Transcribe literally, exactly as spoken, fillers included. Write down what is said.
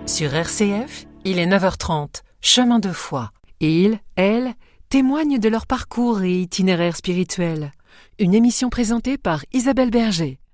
Sur R C F, il est neuf heures trente, chemin de foi. Et ils, elles, témoignent de leur parcours et itinéraire spirituel. Une émission présentée par Isabelle Berger.